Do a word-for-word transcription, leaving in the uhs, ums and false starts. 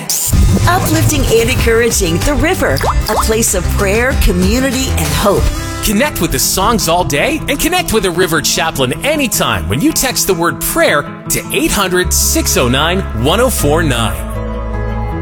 Uplifting and encouraging The River, a place of prayer, community, and hope. Connect with the songs all day and connect with a River Chaplain anytime when you text the word prayer to eight hundred, six oh nine, one oh four nine.